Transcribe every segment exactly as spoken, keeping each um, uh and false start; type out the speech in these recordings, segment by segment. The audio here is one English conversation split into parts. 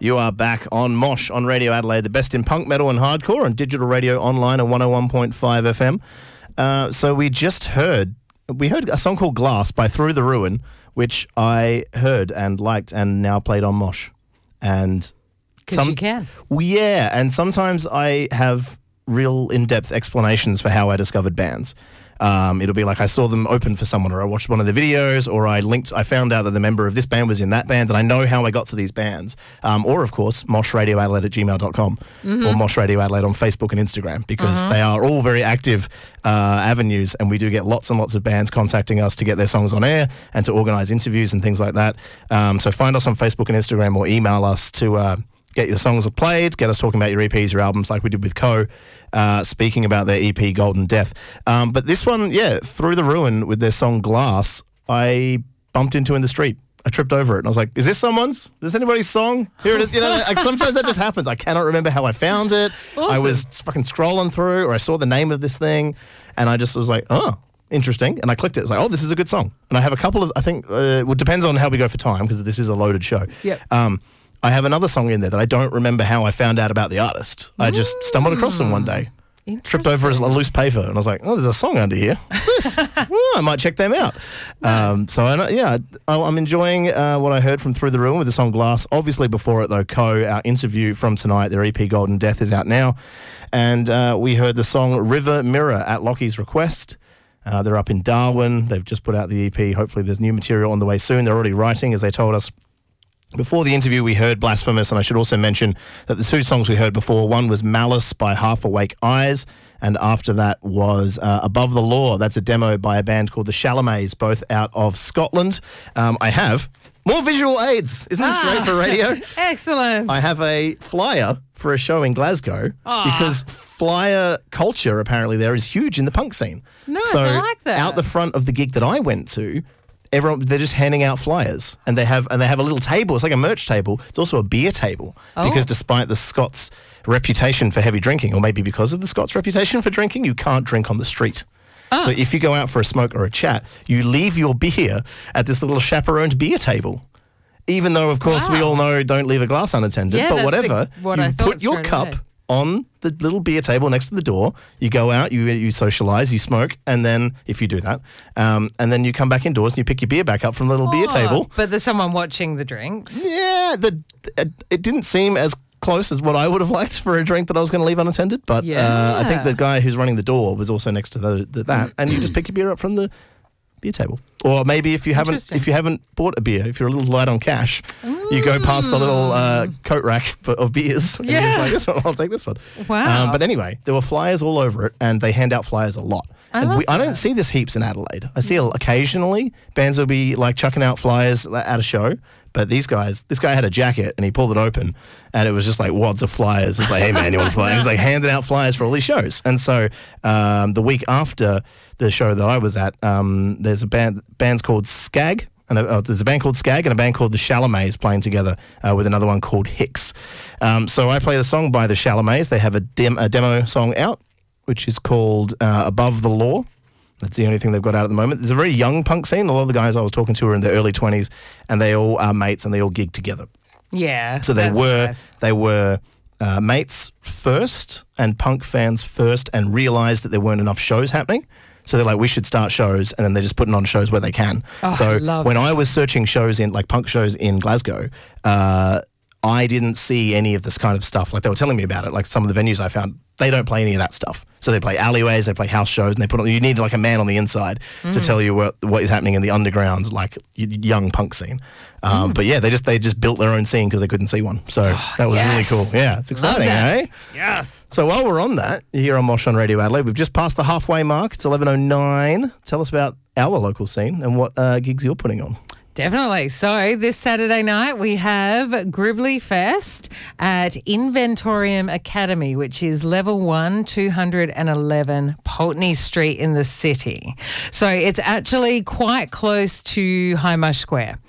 You are back on Mosh on Radio Adelaide, the best in punk, metal and hardcore, on digital radio, online on one oh one point five F M. Uh, so we just heard, we heard a song called Glass by Through the Ruin, which I heard and liked and now played on Mosh. And Because you can. Well, yeah, and sometimes I have real in-depth explanations for how I discovered bands. Um, it'll be like I saw them open for someone, or I watched one of the videos, or I linked, I found out that the member of this band was in that band, and I know how I got to these bands. Um, or, of course, mosh radio adelaide at gmail dot com mm-hmm. or Mosh Radio Adelaide on Facebook and Instagram, because uh-huh. they are all very active uh, avenues, and we do get lots and lots of bands contacting us to get their songs on air and to organise interviews and things like that. Um, so find us on Facebook and Instagram, or email us to... Uh, get your songs played, get us talking about your E Ps, your albums, like we did with Co, uh, speaking about their E P Golden Death. Um, but this one, yeah, Through the Ruin with their song Glass, I bumped into in the street. I tripped over it and I was like, is this someone's? Is this anybody's song? Here it is. You know, like, sometimes that just happens. I cannot remember how I found it. Awesome. I was fucking scrolling through, or I saw the name of this thing, and I just was like, oh, interesting. And I clicked it. It's like, oh, this is a good song. And I have a couple of, I think, uh, well, it depends on how we go for time, because this is a loaded show. Yeah. Um, I have another song in there that I don't remember how I found out about the artist. I just stumbled across them one day. Tripped over a loose paper, and I was like, oh, there's a song under here. What's this? Oh, I might check them out. Nice. Um, so, I, yeah, I, I'm enjoying uh, what I heard from Through the Ruin with the song Glass. Obviously, before it, though, Co, our interview from tonight, their E P Golden Death is out now. And uh, we heard the song River Mirror at Lockie's request. Uh, they're up in Darwin. They've just put out the E P. Hopefully, there's new material on the way soon. They're already writing, as they told us. Before the interview, we heard Blasphemous, and I should also mention that the two songs we heard before, one was Malice by Half Awake Eyes, and after that was uh, Above the Law. That's a demo by a band called the Chalamets, both out of Scotland. Um, I have more visual aids. Isn't this ah, great for radio? Excellent. I have a flyer for a show in Glasgow oh. because flyer culture apparently there is huge in the punk scene. Nice, so I like that. Out the front of the gig that I went to, everyone, they're just handing out flyers, and they have and they have a little table. It's like a merch table. It's also a beer table oh. because despite the Scots' reputation for heavy drinking, or maybe because of the Scots' reputation for drinking, you can't drink on the street. Oh. So if you go out for a smoke or a chat, you leave your beer at this little chaperoned beer table. Even though, of course, wow. we all know don't leave a glass unattended. Yeah, but that's whatever, the, what you I put your cup away. on the little beer table next to the door. You go out, you you socialise, you smoke, and then, if you do that, um, and then you come back indoors and you pick your beer back up from the little oh, beer table. But there's someone watching the drinks. Yeah, the, it, it didn't seem as close as what I would have liked for a drink that I was going to leave unattended. But yeah. uh, I think the guy who's running the door was also next to the, the that, and you just pick your beer up from the beer table. Or maybe if you haven't if you haven't bought a beer, if you're a little light on cash, mm. you go past the little uh, coat rack of beers and yeah. you're just like, this one, I'll take this one. Wow. Um, but anyway, there were flyers all over it, and they hand out flyers a lot. I, and love we, I don't that. see this heaps in Adelaide. I see it occasionally. Bands will be like chucking out flyers at a show. But these guys, this guy had a jacket and he pulled it open and it was just like wads of flyers. It's like, hey man, you want a flyer? He's like handing out flyers for all these shows. And so um, the week after the show that I was at, um, there's a band, band's called Skag. And uh, there's a band called Skag and a band called the Chalamets playing together uh, with another one called Hicks. Um, so I played a song by the Chalamets. They have a, dem- a demo song out, which is called uh, Above the Law. That's the only thing they've got out at the moment. There's a very young punk scene. A lot of the guys I was talking to are in their early twenties, and they all are mates and they all gig together. Yeah. So they were nice. they were uh, mates first and punk fans first, and realised that there weren't enough shows happening. So they're like, we should start shows, and then they're just putting on shows where they can. Oh, so I love when that. I was searching shows in like punk shows in Glasgow, uh, I didn't see any of this kind of stuff. Like they were telling me about it. Like some of the venues I found, they don't play any of that stuff. So they play alleyways, they play house shows, and they put on. You need like a man on the inside mm. to tell you what what is happening in the underground, like young punk scene. Um, mm. But yeah, they just they just built their own scene because they couldn't see one. So oh, that was yes. really cool. Yeah, it's exciting, eh? Yes. So while we're on that, here on Mosh on Radio Adelaide, we've just passed the halfway mark. It's eleven oh nine. Tell us about our local scene and what uh, gigs you're putting on. Definitely. So this Saturday night we have Gribbly Fest at Inventorium Academy, which is level one, two hundred eleven Pulteney Street in the city. So it's actually quite close to High Mush Square.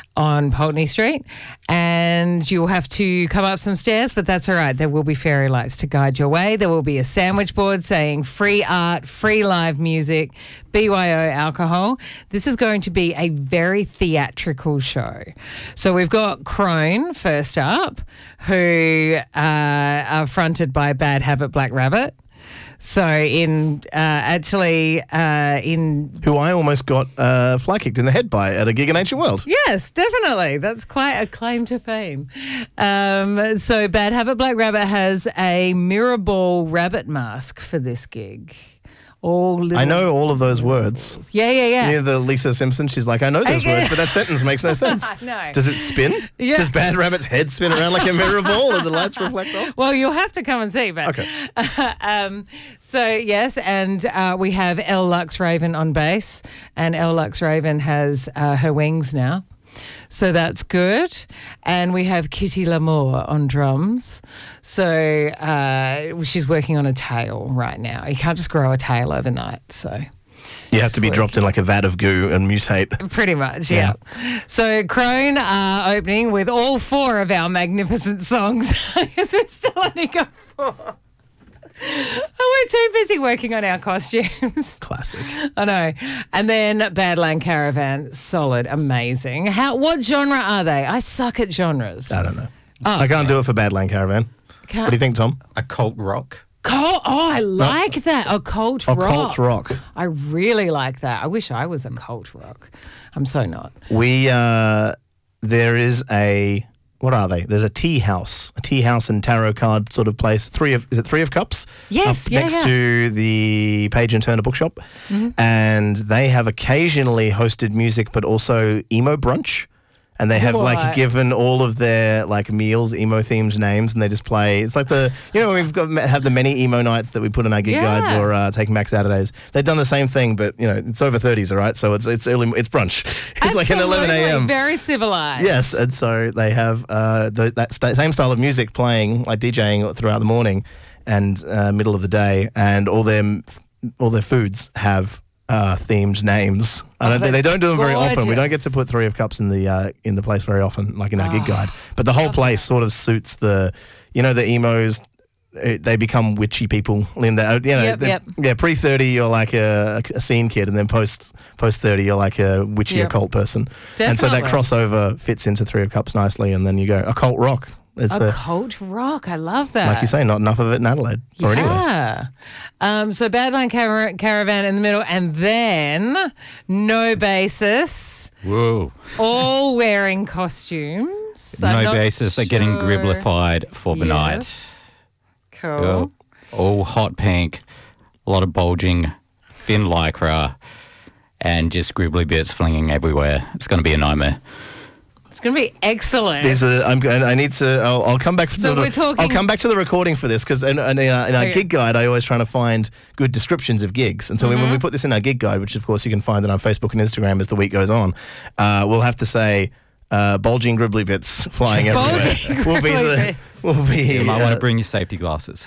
on Pulteney Street, and you'll have to come up some stairs, but that's all right. There will be fairy lights to guide your way. There will be a sandwich board saying free art, free live music, B Y O alcohol. This is going to be a very theatrical show. So we've got Crone first up, who uh, are fronted by Bad Habit Black Rabbit. So in uh, actually uh, in Who I almost got uh, fly kicked in the head by at a gig in Ancient World. yes, definitely, that's quite a claim to fame. Um, so Bad Habit Black Rabbit has a mirror ball rabbit mask for this gig. All little I know all of those words. Yeah, yeah, yeah. You know the Lisa Simpson, she's like, I know those Okay. words, but that sentence makes no sense. No. Does it spin? Yeah. Does Bad Rabbit's head spin around like a mirror ball and the lights reflect off? Well, you'll have to come and see, but Okay. um, so yes, and uh, we have Elle Lux Raven on bass, and Elle Lux Raven has uh, her wings now, so that's good. And we have Kitty Lamour on drums, so uh, she's working on a tail right now. You can't just grow a tail overnight, so. You have to be dropped in like a vat of goo and mutate. Pretty much, yeah. So Crone are opening with all four of our magnificent songs because we've still only got four. Oh, we're too busy working on our costumes. Classic. I know. And then Badland Caravan, solid, amazing. How? What genre are they? I suck at genres. I don't know. Oh, I can't do it for Badland Caravan. Can't- What do you think, Tom? Occult rock. Col- oh, I like that. Occult rock. Occult rock. I really like that. I wish I was a cult rock. I'm so not. We, uh, there is a, what are they? There's a tea house, a tea house and tarot card sort of place. Three of, is it Three of Cups? Yes, Up yeah, next yeah. to the Page and Turner bookshop. And they have occasionally hosted music, but also emo brunch. And they have What? like given all of their like meals emo themed names, and they just play. It's like the you know we've got have the many emo nights that we put in our gig Yeah. guides or uh, Taking Back Saturdays. They've done the same thing, but you know it's over thirties, all right. So it's it's early, it's brunch. It's like an eleven Absolutely, a.m. Very civilized. Yes, and so they have uh, the, that st- same style of music playing, like DJing throughout the morning and uh, middle of the day, and all their all their foods have uh, themed names. I don't think they don't do them very often. We don't get to gorgeous. put Three of Cups in the uh, in the place very often, like in our gig guide. But the whole place sort of suits the, you know, the emos. It, they become witchy people in that, you know, Yep, the- yep. yeah. Pre thirty, you're like a, a scene kid, and then post post thirty, you're like a witchy Yep. occult person. And so that Definitely. crossover fits into Three of Cups nicely, and then you go occult rock. It's a, Occult rock. I love that. like you say, not enough of it in Adelaide or anywhere. Yeah. Um, so Badland Car- Caravan in the middle, and then No Basis, Whoa. all wearing costumes. I'm No not basis are getting sure. gribblified for the Yes. Cool. night. Well, all hot pink, a lot of bulging, thin lycra, and just gribbly bits flinging everywhere. It's going to be a nightmare. It's going to be excellent. There's a, I'm, going- I need to. I'll, I'll come back. To So the, we're talking- I'll come back to the recording for this because in, in, in our, in our Okay. gig guide, I always trying to find good descriptions of gigs. And so Mm-hmm. when we put this in our gig guide, which of course you can find it on Facebook and Instagram as the week goes on, uh, we'll have to say uh, bulging gribbly bits flying everywhere. Bulging will be gribbly the. bits. Will be. You might uh, want to bring your safety glasses.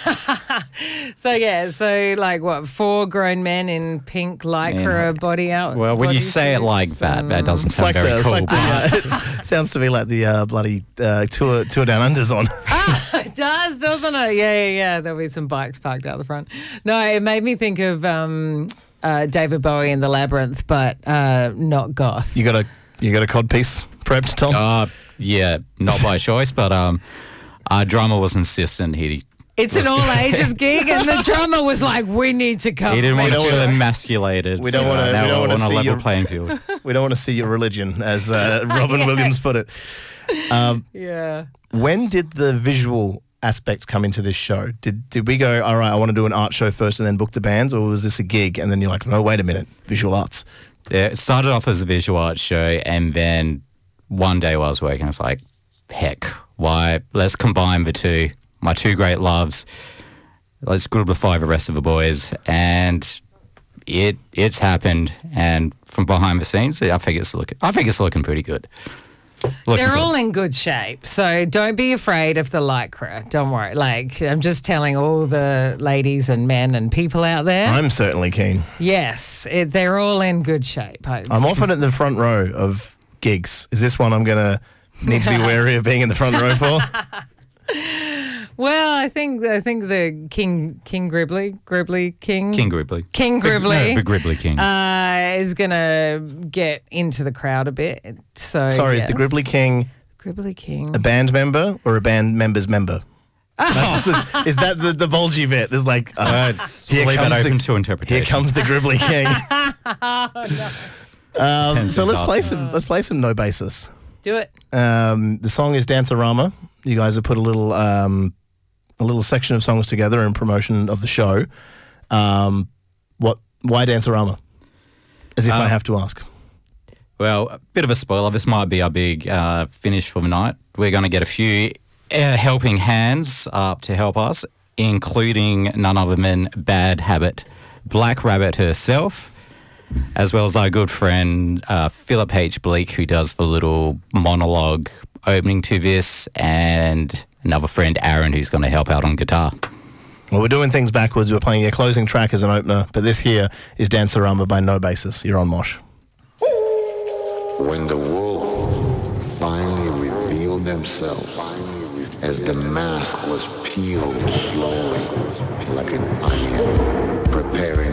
So yeah, so like what, four grown men in pink lycra Yeah. body out. Well, when you say it bodysuits like that, that doesn't It's sound like very the, it's cool. like the, uh, it's- sounds to me like the uh, bloody uh, tour tour down under's on. It does, doesn't it? Yeah, yeah, yeah. There'll be some bikes parked out the front. No, it made me think of um, uh, David Bowie in The Labyrinth, but uh, not goth. You got a you got a cod piece prepped, Tom? Uh, yeah, not by choice, but um, our drummer was insistent. He It's an all ages gig, and the drummer was like, "We need to come." he didn't want to don't feel wanna- emasculated. we don't so wanna- we now don't we're wanna on a see level your- playing field. We don't want to see your religion, as uh, Robin Yes. Williams put it. Um, Yeah. when did the visual aspect come into this show? Did did we go, all right, I want to do an art show first and then book the bands, or was this a gig and then you're like, no, wait a minute, visual arts? Yeah, it started off as a visual arts show, and then one day while I was working, I was like, heck, why? Let's combine the two, my two great loves. Let's gribblify the rest of the boys. And it it's happened. And from behind the scenes, I think it's looking, I think it's looking pretty good. Looking They're good. all in good shape, so don't be afraid of the lycra. Don't worry. Like, I'm just telling all the ladies and men and people out there. I'm certainly keen. yes, it, they're all in good shape. I- I'm often at the front row of gigs? Is this one I'm going to need to be wary of being in the front row for? Well, I think I think the King King Gribbly Gribbly King King Gribbly. King Gribbly No, the Gribbly King. uh, is gonna get into the crowd a bit. So Sorry, yes. is the Gribbly King Gribbly King a band member or a band member's member? That's the- is that the, the bulgy bit? There's like, uh, Uh, it's here leave comes that the- open to interpretation. here comes the Gribbly King. um, Depends so who's let's play asking. some. Let's play some No Basis. Do it. Um, the song is Dancerama. You guys have put a little um, a little section of songs together in promotion of the show. Um, what? Why Dancerama? As if I Uh, have to ask. Well, a bit of a spoiler. This might be our big uh, finish for the night. We're going to get a few uh, helping hands up to help us, including none other than Bad Habit, Black Rabbit herself, as well as our good friend uh, Philip H. Bleak, who does the little monologue opening to this, and another friend, Aaron, who's going to help out on guitar. Well, we're doing things backwards. We're playing your closing track as an opener, but this here is Dancerama by No Basis. You're on Mosh. When the wolf finally revealed themselves, as the mask was peeled slowly like an onion, preparing